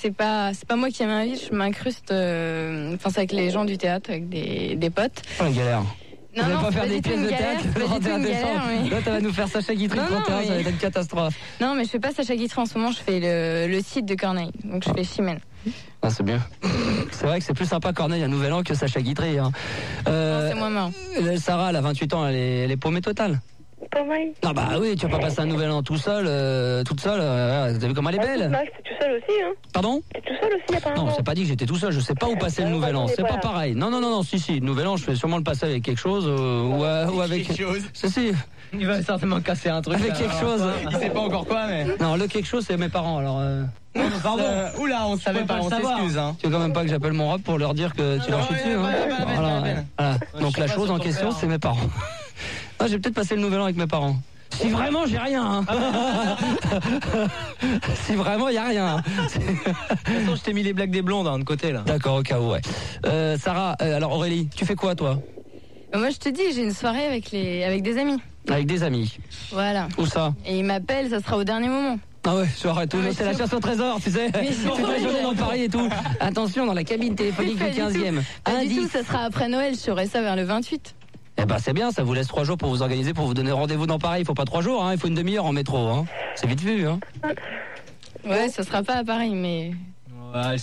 c'est pas moi qui m'invite, je m'incruste. C'est avec les gens du théâtre, avec des potes. Oh, la galère. Non, Vous non, n'allez pas c'est faire pas des du tout pièces une de galère, théâtre c'est le pas du tout 31 une décembre. galère, mais- Là, tu vas nous faire Sacha Guitry le Non, non, 31, ça va mais- être une catastrophe. Non, mais je fais pas Sacha Guitry en ce moment, je fais le site de Corneille. Donc je fais Chimène. Ah, c'est bien. C'est vrai que c'est plus sympa Corneille à Nouvel An que Sacha Guitry. Hein. Non, c'est moins marrant. Sarah, elle a 28 ans, elle est paumée totale. Pas mal. Ah bah oui, tu vas pas passer un Nouvel An tout seul, toute seule. T'as vu comme elle est belle. Max, t'es tout seul aussi, hein? Pardon? T'es tout seul aussi, apparemment. Non, c'est pas dit que j'étais tout seul. Je sais pas où passer le Nouvel An. C'est pas pareil. Non. Si. Le Nouvel An, je vais sûrement le passer avec quelque chose ou avec quelque chose. Si. Il va certainement casser un truc. Avec quelque chose. Il sait pas encore quoi, mais. Non, le quelque chose, c'est mes parents. Alors. Pardon. Oula, on savait pas, on s'excuse. Hein. Tu veux quand même pas que j'appelle mon rep pour leur dire que tu leur chies dessus. Voilà. Donc la chose en question, c'est mes parents. Ah, j'ai peut-être passé le Nouvel An avec mes parents. Si vraiment j'ai rien, hein. Si vraiment il y a rien. De toute façon, je t'ai mis les blagues des blondes de côté là. D'accord, au cas où, ouais. Sarah, alors Aurélie, tu fais quoi toi? Moi, je te dis, j'ai une soirée avec des amis. Avec des amis. Voilà. Où ça? Et ils m'appellent, ça sera au dernier moment. Ah ouais, arrête, c'est la chasse au trésor, tu sais. Toute la journée dans Paris et tout. Attention, dans la cabine téléphonique du 15e. Pas du tout, ça sera après Noël, je saurai ça vers le 28. Eh ben c'est bien, ça vous laisse 3 jours pour vous organiser, pour vous donner rendez-vous dans Paris. Il faut pas 3 jours, hein, il faut une demi-heure en métro. Hein. C'est vite vu. Hein. Ouais, ça sera pas à Paris, mais... Ouais,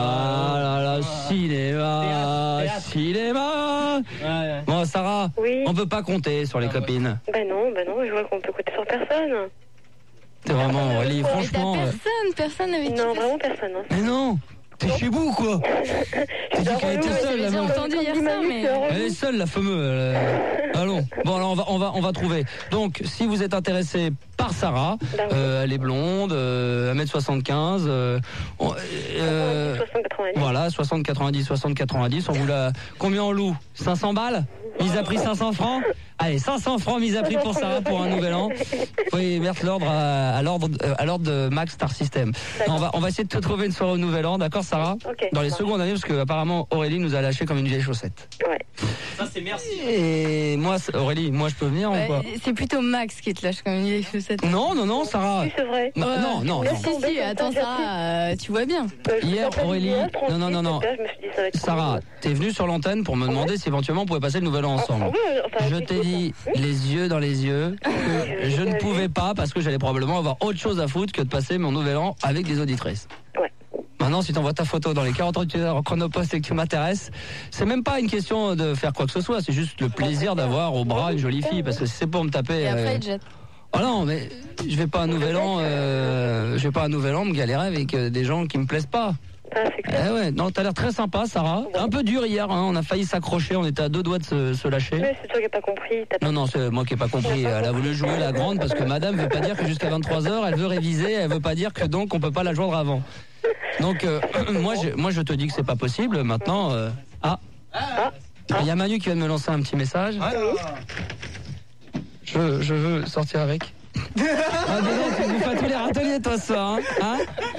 cinéma. Ouais. Bon, Sarah, Oui. on peut pas compter sur les copines. Bah non, je vois qu'on peut compter sur personne. C'est vraiment, Aurélie, Mais franchement... t'as personne avec qui... Non, vraiment personne. Hein. Mais non, t'es chez vous, quoi. T'as dit qu'elle était seule, la J'ai meuf. entendu hier soir, mais... Elle est seule, la fameuse. Allons. Bon, alors on va trouver. Donc, si vous êtes intéressé par Sarah, elle est blonde, 1m75. 60-90. Voilà, 60-90. On vous la... Combien on loue? 500 balles? Mise à prix 500 francs? Allez, 500 francs mise à prix pour Sarah pour un nouvel an. Faut mettre l'ordre à l'ordre de Max Star System. Non, on va essayer de te trouver une soirée au nouvel an, d'accord Sarah? Ok. Dans les secondes années, parce que apparemment Aurélie nous a lâché comme une vieille chaussette. Ouais. Ça, c'est merci. Et moi, Aurélie, je peux venir ou quoi? C'est plutôt Max qui te lâche comme une vieille chaussette. Non, Sarah. Oui, c'est vrai. Non. Si, attends, Sarah, tu vois bien. Hier, Aurélie, non. Je me suis dit, ça va être Sarah, t'es venue sur l'antenne pour me demander si éventuellement on pouvait passer le nouvel an ensemble. Je t'ai dit, les yeux dans les yeux, que je ne pouvais pas parce que j'allais probablement avoir autre chose à foutre que de passer mon nouvel an avec des auditrices. Ouais. Maintenant, si tu envoies ta photo dans les 48 heures en chronopost et que tu m'intéresses, c'est même pas une question de faire quoi que ce soit, c'est juste le plaisir d'avoir au bras une jolie fille, parce que si c'est pour me taper... Et après, il te jette. Oh non, mais je vais pas un nouvel an me galérer avec des gens qui me plaisent pas. Ah, c'est clair. Eh ouais, non, t'as l'air très sympa, Sarah. Un peu dur hier, hein, on a failli s'accrocher, on était à 2 doigts de se lâcher. Mais c'est toi qui n'as pas compris. Non, c'est moi qui ai pas compris. Elle a voulu jouer la grande parce que madame veut pas dire que jusqu'à 23h, elle veut réviser, elle veut pas dire que donc on peut pas la joindre avant. Donc, moi je te dis que c'est pas possible. Maintenant, il y a Manu qui vient de me lancer un petit message. Je veux sortir avec. Ah, dis donc, tu bouffes à tous les râteliers, toi, ce soir, hein,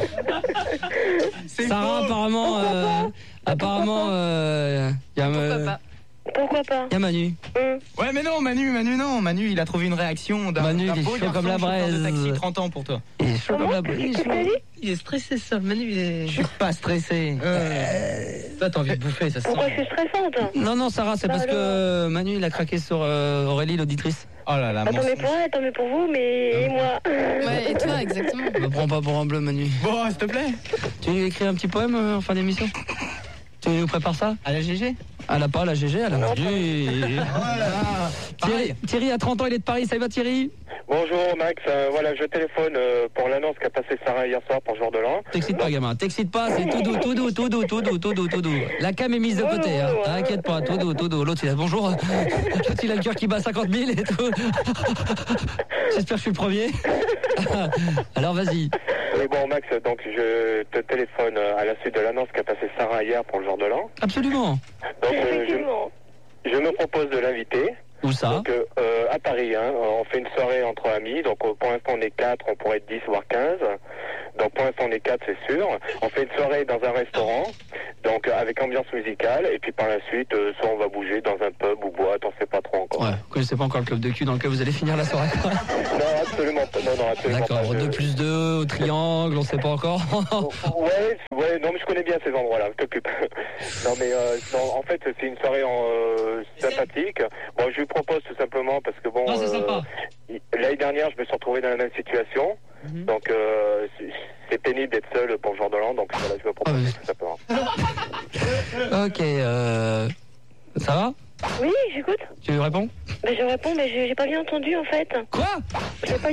Sarah, apparemment, y a Pourquoi pas? Y a Manu. Ouais, mais non, Manu, non. Manu, il a trouvé une réaction d'un Manu, il est beau chaud garçon, comme la chauffeur de braise. taxi, 30 ans pour toi. Il est chaud comme la braise. Il est stressé, ça. Manu, il est... Je suis pas stressé. Toi, t'as envie de bouffer, ça se Pourquoi sent. je suis stressante? Non, Sarah, c'est parce que Manu, il a craqué sur Aurélie, l'auditrice. Oh là là, Attends, mais pour elle, attends, mais pour vous, mais et moi? Ouais, et toi, exactement. Me prends pas pour un bleu, Manu. Bon, s'il te plaît. Tu veux écrire un petit poème en fin d'émission? Tu nous prépares ça? À la GG. Elle a pas la GG, elle a mordu. Pareil. Thierry a 30 ans, il est de Paris, ça va Thierry? Bonjour Max, voilà, je téléphone pour l'annonce qu'a passé Sarah hier soir pour le jour de l'an. T'excites pas, gamin, t'excites pas, c'est tout doux. La cam est mise de côté, hein. T'inquiète pas, tout doux. L'autre, il a bonjour. L'autre, il a le cœur qui bat 50 000 et tout. J'espère que je suis le premier. Alors, vas-y. Oui, bon Max, donc je te téléphone à la suite de l'annonce qu'a passé Sarah hier pour le jour de l'an. Absolument. Donc, Effectivement. je me propose de l'inviter. Où ça? Donc à Paris, hein, on fait une soirée entre amis, donc pour l'instant on est 4, on pourrait être 10 voire 15. Donc pour l'instant on est 4, c'est sûr. On fait une soirée dans un restaurant. Donc avec ambiance musicale, et puis par la suite, soit on va bouger dans un pub ou boîte, on sait pas trop encore. Ouais, vous connaissez pas encore le club de cul dans lequel vous allez finir la soirée. Non, absolument pas. Non, absolument D'accord, pas. 2+2 au triangle, on sait pas encore. Ouais, non, mais je connais bien ces endroits-là, je t'occupe. Non, mais non, en fait, c'est une soirée sympathique. Bon, je lui propose tout simplement parce que bon, Non, c'est sympa. L'année dernière, je me suis retrouvé dans la même situation. Donc, c'est pénible d'être seul pour le genre de l'an, donc voilà, je vais proposer tout simplement. Ok, ça va? Oui, j'écoute. Tu lui réponds? Bah, je réponds, mais j'ai pas bien entendu en fait. Quoi? J'ai pas...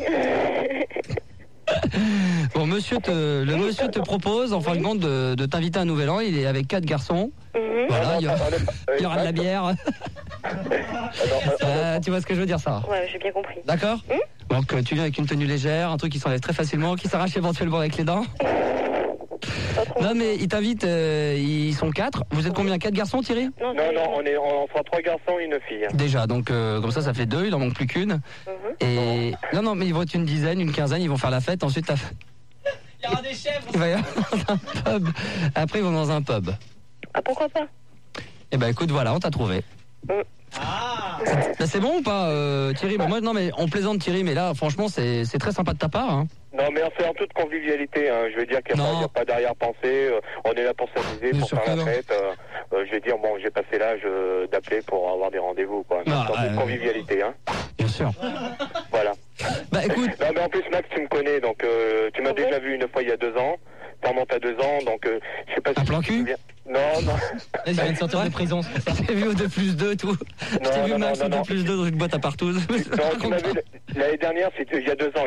Bon, le monsieur te propose, en fin de compte, de t'inviter à un nouvel an. Il est avec 4 garçons. Voilà, il y aura de la bière. Tu vois ce que je veux dire, ça? Ouais, j'ai bien compris. D'accord? Donc, tu viens avec une tenue légère, un truc qui s'enlève très facilement, qui s'arrache éventuellement avec les dents. Non, mais il t'invite, ils sont 4. Vous êtes combien? 4 garçons, Thierry? Non, on sera 3 garçons et une fille. Déjà, donc comme ça fait 2, il en manque plus qu'une. Et non, mais ils vont être une dizaine, une quinzaine, ils vont faire la fête. Ensuite, il y aura des chèvres. Il va y avoir un pub. Après, ils vont dans un pub. Ah, pourquoi pas? Eh ben, écoute, voilà, on t'a trouvé. Là, c'est bon ou pas, Thierry? Moi, non, mais on plaisante, Thierry, mais là, franchement, c'est très sympa de ta part. Hein. Non, mais c'est en toute convivialité. Hein. Je veux dire qu'il n'y a pas d'arrière-pensée. On est là pour s'amuser, pour faire la fête. Je veux dire, bon, j'ai passé l'âge d'appeler pour avoir des rendez-vous, quoi. En toute convivialité, hein. Bien sûr. Voilà. Bah, écoute. Non, mais en plus, Max, tu me connais, donc tu m'as déjà vu une fois il y a 2 ans. Ça remonte à 2 ans, donc je sais pas si. Un plan cul? Non. Je viens de sortir de prison, c'est pour ça. Je t'ai vu au 2+2 tout. Je t'ai vu Max au 2+2 dans une boîte à partout. Non, tu m'as vu l'année dernière, c'était il y a 2 ans.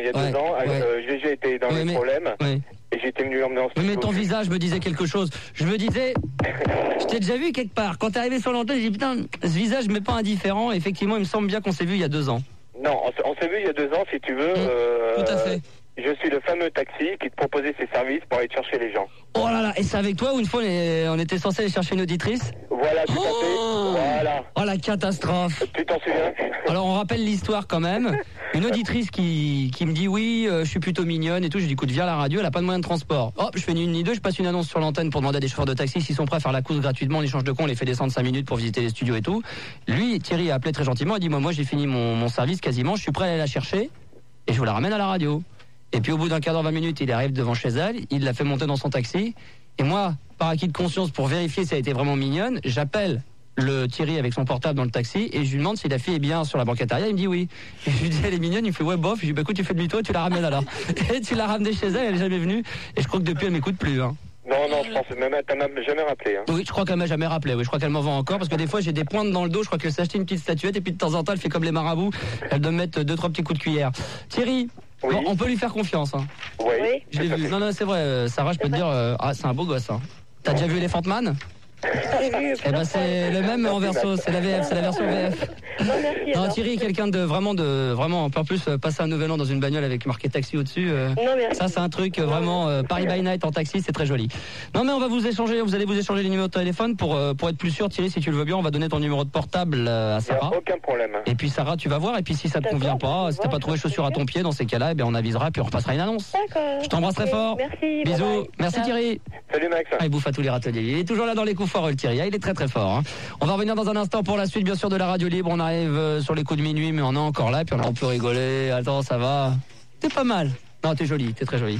J'ai été dans les problèmes. Et j'étais venu l'emmener en studio. Mais ton visage me disait quelque chose. Je me disais, je t'ai déjà vu quelque part. Quand t'es arrivé sur l'antenne, j'ai dit putain, ce visage m'est pas indifférent. Effectivement, il me semble bien qu'on s'est vu il y a 2 ans. Non, on s'est vu il y a 2 ans, si tu veux. Tout à fait. Je suis le fameux taxi qui te proposait ses services pour aller chercher les gens. Oh là là, et c'est avec toi où une fois on était censé aller chercher une auditrice? Voilà, tout à fait. Voilà. Oh la catastrophe. Tu t'en souviens? Alors on rappelle l'histoire quand même. Une auditrice qui me dit oui, je suis plutôt mignonne et tout. Je dis écoute, viens à la radio, elle a pas de moyen de transport. Hop, je fais ni une ni deux, je passe une annonce sur l'antenne pour demander à des chauffeurs de taxi s'ils sont prêts à faire la course gratuitement, en échange de con, on les fait descendre 5 minutes pour visiter les studios et tout. Lui, Thierry a appelé très gentiment, il dit moi j'ai fini mon service quasiment, je suis prêt à aller la chercher et je vous la ramène à la radio. Et puis au bout d'un quart d'heure, 20 minutes, il arrive devant chez elle, il la fait monter dans son taxi. Et moi, par acquis de conscience, pour vérifier si elle était vraiment mignonne, j'appelle le Thierry avec son portable dans le taxi et je lui demande si la fille est bien sur la banquette arrière. Il me dit oui. Et je lui dis elle est mignonne, il me fait ouais bof. Je lui dis bah écoute, tu fais demi-tour et tu la ramènes alors. Et tu l'as ramenée chez elle est jamais venue. Et je crois que depuis elle m'écoute plus. Hein. Non, je pense même elle m'a jamais rappelé. Hein. Oui, je crois qu'elle m'a jamais rappelé. Oui, je crois qu'elle m'en vend encore parce que des fois j'ai des pointes dans le dos. Je crois qu'elle s'est acheté une petite statuette et puis de temps en temps elle fait comme les marabouts. Elle doit me mettre 2-3 petits coups de cuillère. Thierry. Oui. Bon, on peut lui faire confiance. Hein. Oui. Je l'ai vu. Non, c'est vrai. Sarah, je peux te dire, c'est un beau gosse. Hein. T'as déjà vu Elephant Man? Eh ben c'est le même en verso, c'est la VF, c'est la version VF. Non, merci. Non, Thierry est quelqu'un de vraiment, en plus passer un nouvel an dans une bagnole avec marqué taxi au-dessus. Non, merci. Ça c'est un truc vraiment Paris by night en taxi, c'est très joli. Non mais on va vous allez vous échanger les numéros de téléphone pour être plus sûr, Thierry, si tu le veux bien, on va donner ton numéro de portable à Sarah. Aucun problème. Et puis Sarah, tu vas voir, et puis si ça te convient pas, si t'as pas trouvé chaussures à ton pied, dans ces cas-là, eh bien on avisera, puis on repassera une annonce. D'accord. Je t'embrasse très fort. Merci. Bisous. Bye bye. Merci Thierry. Salut Max. Ah, il bouffe à tous les râteliers. Il est toujours là dans les coups forts, le Thierry. Il est très très fort. Hein. On va revenir dans un instant pour la suite, bien sûr, de la radio libre. On arrive sur les coups de minuit, mais on est encore là, puis on peut rigoler. Attends, ça va. T'es pas mal. Non, t'es jolie, t'es très jolie.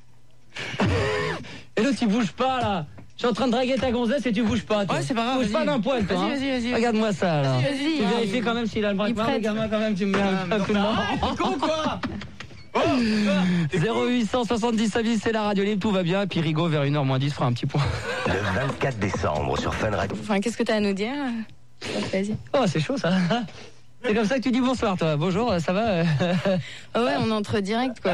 Et l'autre, il bouge pas là. Je suis en train de draguer ta gonzesse et tu bouges pas. Toi. Ouais, c'est pas grave. Bouge pas d'un poil, toi. Vas-y. Regarde-moi ça là. Vas-y. Tu vérifies quand même s'il a le bras le gamin, quand même, tu me mets un coup de main. Con quoi? 0870 avis, c'est la radio libre, tout va bien. Puis Rigaud vers 1h-10 fera un petit point. Le 24 décembre sur Fun Radio. Enfin, qu'est-ce que t'as à nous dire? Vas-y. Oh, c'est chaud ça. C'est comme ça que tu dis bonsoir, toi. Bonjour, ça va? Ah ouais, on entre direct, quoi.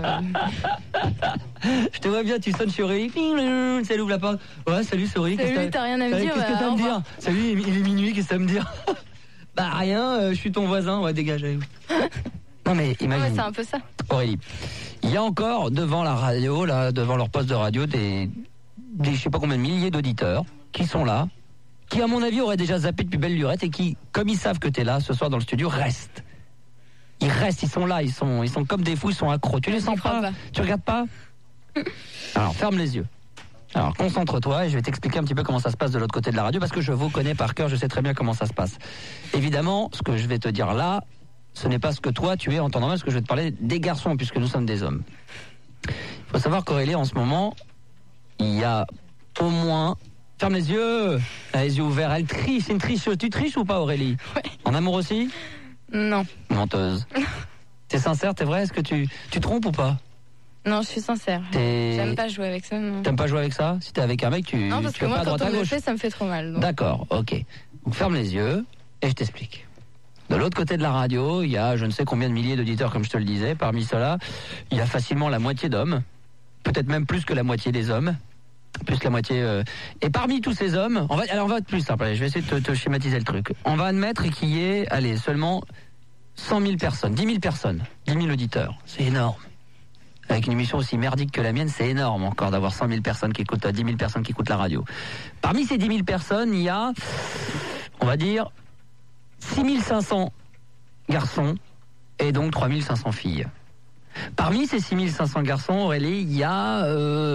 Je te vois bien, tu sonnes sur Aurélie. Ça ouvre la porte. Ouais, salut, Aurélie. Salut, t'as rien à me dire? Qu'est-ce que t'as à me dire? Salut, il est minuit, qu'est-ce que t'as à me dire? Bah, rien, je suis ton voisin. Ouais, dégage. Non, mais imagine. Ouais, c'est un peu ça. Aurélie, il y a encore devant la radio, là, devant leur poste de radio, des je sais pas combien de milliers d'auditeurs qui sont là, qui à mon avis auraient déjà zappé depuis belle lurette et qui, comme ils savent que t'es là ce soir dans le studio, restent. Ils restent, ils sont là, ils sont comme des fous, ils sont accros. Tu les sens pas? Tu regardes pas? Alors ferme les yeux. Alors, concentre-toi et je vais t'expliquer un petit peu comment ça se passe de l'autre côté de la radio parce que je vous connais par cœur, je sais très bien comment ça se passe. Évidemment, ce que je vais te dire là, ce n'est pas ce que toi tu es en temps normal, parce que je vais te parler des garçons puisque nous sommes des hommes. Il faut savoir qu'Aurélie, en ce moment, il y a au moins... Ferme les yeux, les yeux ouverts, elle triche, c'est une tricheuse. Tu triches ou pas, Aurélie? Ouais. En amour aussi? Non. Menteuse. T'es sincère, t'es vrai? Est-ce que tu trompes ou pas? Non, je suis sincère. J'aime pas jouer avec ça, non. T'aimes pas jouer avec ça? Si t'es avec un mec, tu non, parce que moi, pas à droite quand on à me le gauche. fait, ça me fait trop mal. Donc. D'accord, ok. Donc ferme les yeux et je t'explique. De l'autre côté de la radio, il y a je ne sais combien de milliers d'auditeurs, comme je te le disais. Parmi ceux-là, il y a facilement la moitié d'hommes. Peut-être même plus que la moitié des hommes. Plus que la moitié. Et parmi tous ces hommes, on va être plus simple. Allez, je vais essayer de te schématiser le truc. On va admettre qu'il y ait, seulement 100 000 personnes, 10 000 personnes, 10 000 auditeurs. C'est énorme. Avec une émission aussi merdique que la mienne, c'est énorme encore d'avoir 100 000 personnes qui écoutent, 10 000 personnes qui écoutent la radio. Parmi ces 10 000 personnes, il y a, on va dire, 6 500 garçons et donc 3 500 filles. Parmi ces 6 500 garçons, Aurélie, il y a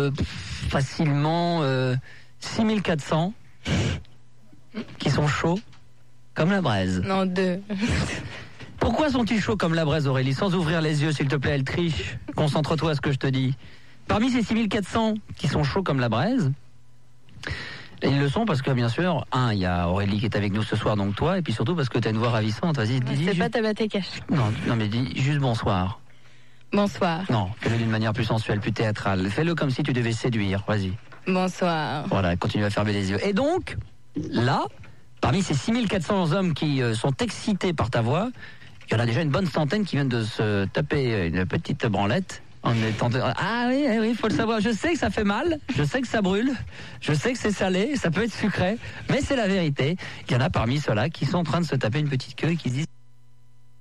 facilement 6 400 qui sont chauds comme la braise. Non, 2. Pourquoi sont-ils chauds comme la braise, Aurélie? Sans ouvrir les yeux, s'il te plaît, elle triche. Concentre-toi à ce que je te dis. Parmi ces 6 400 qui sont chauds comme la braise, ils le sont parce que, bien sûr, il y a Aurélie qui est avec nous ce soir, donc toi, et puis surtout parce que tu as une voix ravissante. Vas-y, dis. C'est pas Tabata Cash. Non, mais dis juste bonsoir. Bonsoir. Non, fais-le d'une manière plus sensuelle, plus théâtrale. Fais-le comme si tu devais séduire, vas-y. Bonsoir. Voilà, continue à fermer les yeux. Et donc, là, parmi ces 6 400 hommes qui sont excités par ta voix, il y en a déjà une bonne centaine qui viennent de se taper une petite branlette. Ah oui, faut le savoir. Je sais que ça fait mal, je sais que ça brûle, je sais que c'est salé, ça peut être sucré, mais c'est la vérité. Il y en a parmi ceux-là qui sont en train de se taper une petite queue et qui se disent...